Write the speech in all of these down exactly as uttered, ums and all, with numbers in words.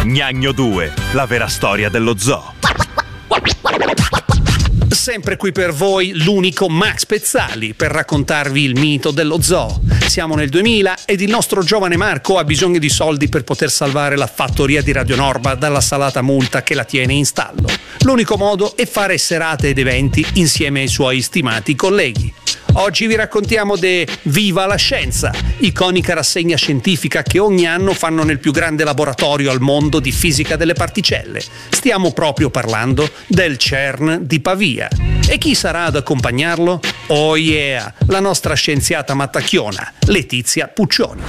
Gnagno due, la vera storia dello zoo. Sempre qui per voi l'unico Max Pezzali per raccontarvi il mito dello zoo. Siamo nel duemila ed il nostro giovane Marco ha bisogno di soldi per poter salvare la fattoria di Radio Norba dalla salata multa che la tiene in stallo. L'unico modo è fare serate ed eventi insieme ai suoi stimati colleghi. Oggi vi raccontiamo de Viva la Scienza, iconica rassegna scientifica che ogni anno fanno nel più grande laboratorio al mondo di fisica delle particelle. Stiamo proprio parlando del CERN di Pavia. E chi sarà ad accompagnarlo? Oh yeah, la nostra scienziata mattacchiona, Letizia Puccioni.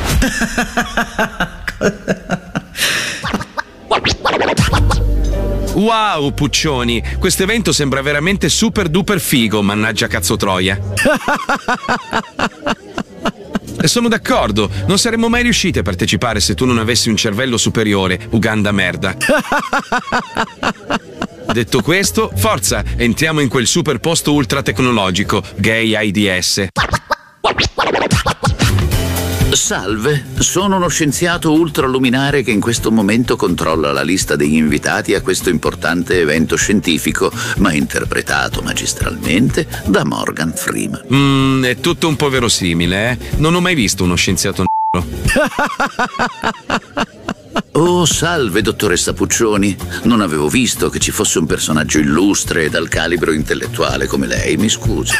Wow, Puccioni, questo evento sembra veramente super duper figo, mannaggia cazzo troia. E sono d'accordo, non saremmo mai riusciti a partecipare se tu non avessi un cervello superiore, Uganda merda. Detto questo, forza, entriamo in quel super posto ultra tecnologico, Gay AIDS. Salve, sono uno scienziato ultraluminare che in questo momento controlla la lista degli invitati a questo importante evento scientifico, ma interpretato magistralmente da Morgan Freeman. Mmm, è tutto un po' verosimile, eh? Non ho mai visto uno scienziato n***o. Oh, salve, dottoressa Puccioni. Non avevo visto che ci fosse un personaggio illustre e dal calibro intellettuale come lei, mi scusi.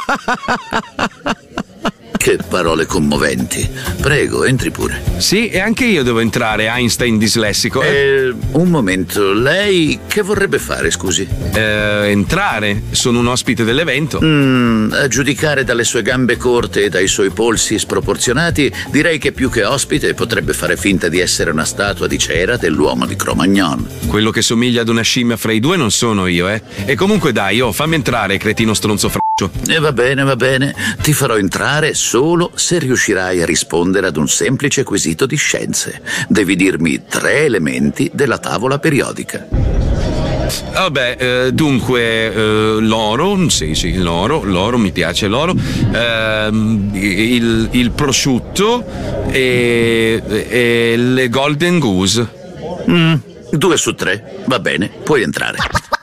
Che parole commoventi. Prego, entri pure. Sì, e anche io devo entrare, Einstein dislessico. Eh, un momento, lei che vorrebbe fare, scusi? Eh, entrare? Sono un ospite dell'evento. Mm, a giudicare dalle sue gambe corte e dai suoi polsi sproporzionati, direi che più che ospite potrebbe fare finta di essere una statua di cera dell'uomo di Cro-Magnon. Quello che somiglia ad una scimmia fra i due non sono io, eh. E comunque dai, oh, fammi entrare, cretino stronzo fraccio. E va bene, va bene. Ti farò entrare solo se riuscirai a rispondere ad un semplice quesito di scienze. Devi dirmi tre elementi della tavola periodica. Vabbè, eh, dunque, eh, l'oro, sì, sì, l'oro, l'oro, mi piace l'oro, eh, il, il prosciutto e, e le golden goose. Mm, due su tre, va bene, puoi entrare.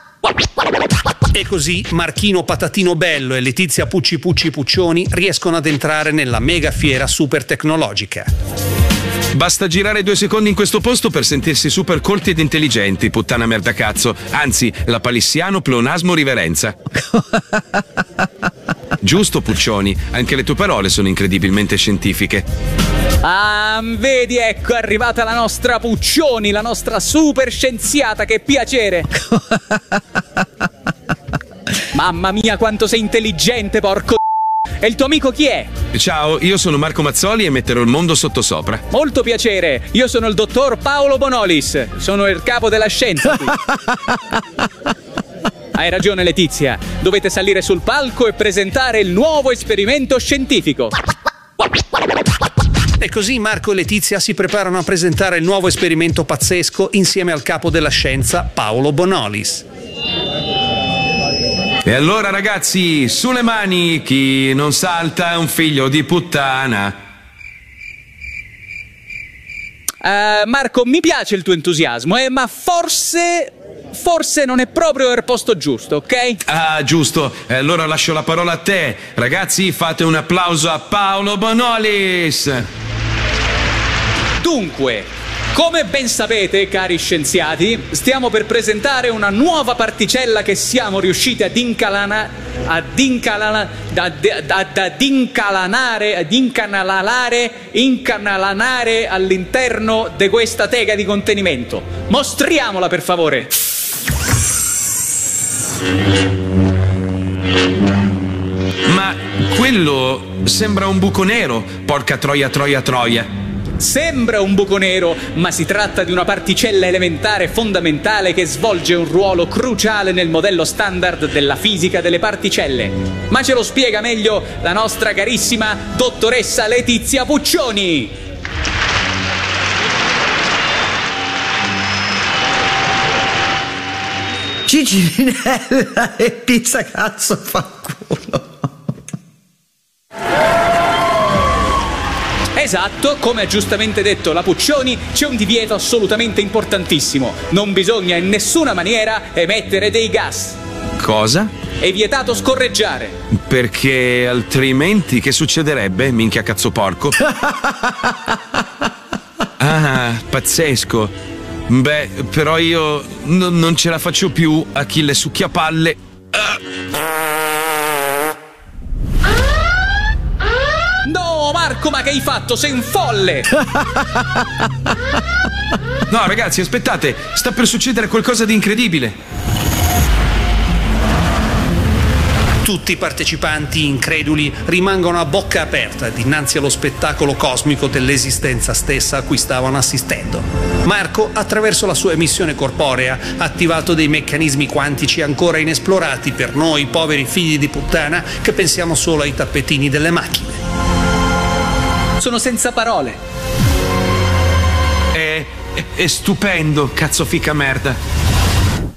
E così Marchino Patatino Bello e Letizia Pucci Pucci Puccioni riescono ad entrare nella mega fiera super tecnologica. Basta girare due secondi in questo posto per sentirsi super colti ed intelligenti, puttana merda cazzo. Anzi, la palissiano pleonasmo riverenza. Giusto, Puccioni, anche le tue parole sono incredibilmente scientifiche. Ah, vedi, ecco, è arrivata la nostra Puccioni, la nostra super scienziata, che piacere. Mamma mia, quanto sei intelligente, porco. E il tuo amico chi è? Ciao, io sono Marco Mazzoli e metterò il mondo sottosopra. Molto piacere, io sono il dottor Paolo Bonolis, sono il capo della scienza qui. Hai ragione, Letizia, dovete salire sul palco e presentare il nuovo esperimento scientifico. E così Marco e Letizia si preparano a presentare il nuovo esperimento pazzesco insieme al capo della scienza, Paolo Bonolis. E allora ragazzi, sulle mani, chi non salta è un figlio di puttana. Uh, Marco, mi piace il tuo entusiasmo, eh, ma forse... forse non è proprio il posto giusto, ok? Ah, giusto. E allora lascio la parola a te. Ragazzi, fate un applauso a Paolo Bonolis. Dunque, come ben sapete, cari scienziati, stiamo per presentare una nuova particella che siamo riusciti ad incalana, ad incalana, ad, ad, ad incalanare, ad incanalare, incanalare all'interno di questa teca di contenimento. Mostriamola, per favore. Ma quello sembra un buco nero, porca troia troia troia. Sembra un buco nero, ma si tratta di una particella elementare fondamentale che svolge un ruolo cruciale nel modello standard della fisica delle particelle. Ma ce lo spiega meglio la nostra carissima dottoressa Letizia Puccioni. Cicinella e pizza cazzo fa culo. Esatto, come ha giustamente detto la Puccioni, c'è un divieto assolutamente importantissimo. Non bisogna in nessuna maniera emettere dei gas. Cosa? È vietato scorreggiare. Perché altrimenti che succederebbe, minchia cazzo porco? Ah, pazzesco. Beh, però io n- non ce la faccio più, Achille succhiapalle. Ah. No, Marco, ma che hai fatto? Sei un folle! No, ragazzi, aspettate, sta per succedere qualcosa di incredibile. Tutti i partecipanti increduli rimangono a bocca aperta dinanzi allo spettacolo cosmico dell'esistenza stessa a cui stavano assistendo. Marco, attraverso la sua emissione corporea, ha attivato dei meccanismi quantici ancora inesplorati per noi poveri figli di puttana che pensiamo solo ai tappetini delle macchine. Sono senza parole. È, è, è stupendo, cazzo fica merda.